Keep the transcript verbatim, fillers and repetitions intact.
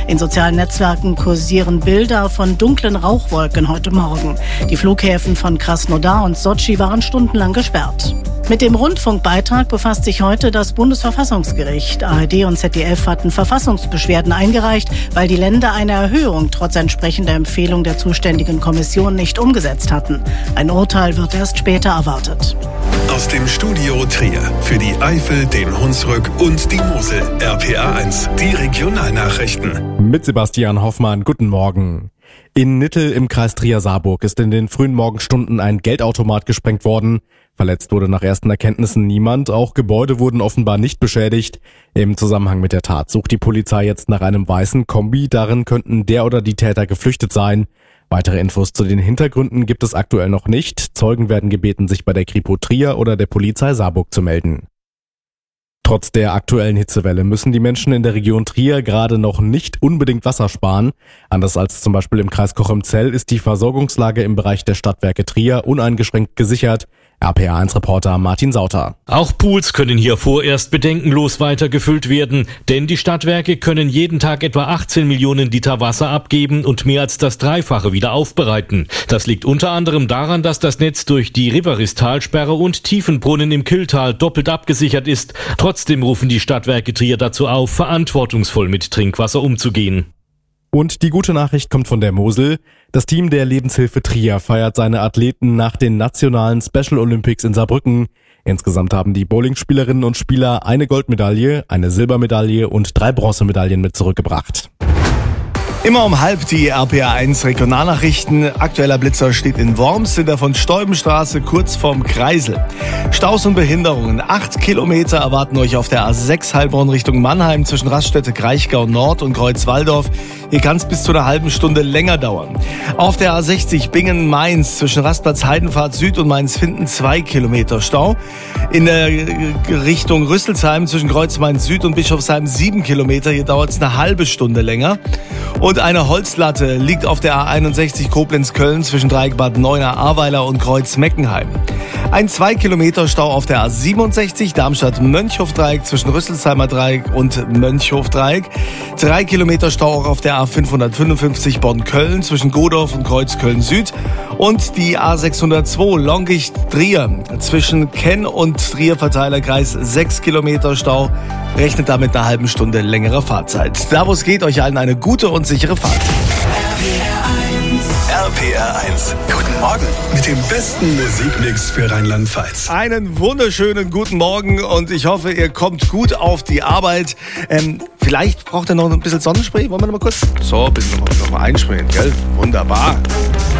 In sozialen Netzwerken kursieren Bilder von dunklen Rauchwolken heute Morgen. Die Flughäfen von Krasnodar und Sotschi waren stundenlang gesperrt. Mit dem Rundfunkbeitrag befasst sich heute das Bundesverfassungsgericht. A R D und Z D F hatten Verfassungsbeschwerden eingereicht, weil die Länder eine Erhöhung trotz entsprechender Empfehlung der zuständigen Kommission nicht umgesetzt hatten. Ein Urteil wird erst später erwartet. Aus dem Studio Trier für die Eifel, den Hunsrück und die Mosel. R P A eins, die Regionalnachrichten. Mit Sebastian Hoffmann, guten Morgen. In Nittel im Kreis Trier-Saarburg ist in den frühen Morgenstunden ein Geldautomat gesprengt worden. Verletzt wurde nach ersten Erkenntnissen niemand, auch Gebäude wurden offenbar nicht beschädigt. Im Zusammenhang mit der Tat sucht die Polizei jetzt nach einem weißen Kombi, darin könnten der oder die Täter geflüchtet sein. Weitere Infos zu den Hintergründen gibt es aktuell noch nicht. Zeugen werden gebeten, sich bei der Kripo Trier oder der Polizei Saarburg zu melden. Trotz der aktuellen Hitzewelle müssen die Menschen in der Region Trier gerade noch nicht unbedingt Wasser sparen. Anders als zum Beispiel im Kreis Cochem-Zell ist die Versorgungslage im Bereich der Stadtwerke Trier uneingeschränkt gesichert. R P A eins Reporter Martin Sauter. Auch Pools können hier vorerst bedenkenlos weiter gefüllt werden, denn die Stadtwerke können jeden Tag etwa achtzehn Millionen Liter Wasser abgeben und mehr als das Dreifache wieder aufbereiten. Das liegt unter anderem daran, dass das Netz durch die Riveris-Talsperre und Tiefenbrunnen im Kylltal doppelt abgesichert ist. Trotzdem rufen die Stadtwerke Trier dazu auf, verantwortungsvoll mit Trinkwasser umzugehen. Und die gute Nachricht kommt von der Mosel. Das Team der Lebenshilfe Trier feiert seine Athleten nach den nationalen Special Olympics in Saarbrücken. Insgesamt haben die Bowlingspielerinnen und Spieler eine Goldmedaille, eine Silbermedaille und drei Bronzemedaillen mit zurückgebracht. Immer um halb die R P A eins Regionalnachrichten. Aktueller Blitzer steht in Worms in der von Steubenstraße kurz vorm Kreisel. Staus und Behinderungen. Acht Kilometer erwarten euch auf der A sechs Heilbronn Richtung Mannheim zwischen Raststätte Kraichgau Nord und Kreuzwaldorf. Hier kann es bis zu einer halben Stunde länger dauern. Auf der A sechzig Bingen-Mainz zwischen Rastplatz Heidenfahrt Süd und Mainz-Finden zwei Kilometer Stau. In der Richtung Rüsselsheim zwischen Kreuz-Mainz Süd und Bischofsheim sieben Kilometer. Hier dauert es eine halbe Stunde länger. Und eine Holzlatte liegt auf der A einundsechzig Koblenz-Köln zwischen Dreieck-Bad Neuenahr-Ahrweiler und Kreuz-Meckenheim. Ein zwei Kilometer Stau auf der A siebenundsechzig Darmstadt-Mönchhof-Dreieck zwischen Rüsselsheimer Dreieck und Mönchhof-Dreieck. Drei Kilometer Stau auch auf der A fünfhundertfünfundfünfzig Bonn-Köln zwischen Godorf und Kreuzköln-Süd. Und die A sechshundertzwei Longicht-Trier zwischen Kenn und Trier-Verteilerkreis sechs Kilometer Stau. Rechnet damit einer halben Stunde längere Fahrzeit. Da wo es geht, euch allen eine gute und sichere Fahrt. R P R eins. Guten Morgen mit dem besten Musikmix für Rheinland-Pfalz. Einen wunderschönen guten Morgen und ich hoffe, ihr kommt gut auf die Arbeit. Ähm, vielleicht braucht ihr noch ein bisschen Sonnenspray. Wollen wir noch mal kurz? So, bitte noch mal, noch mal einsprayen, gell? Wunderbar.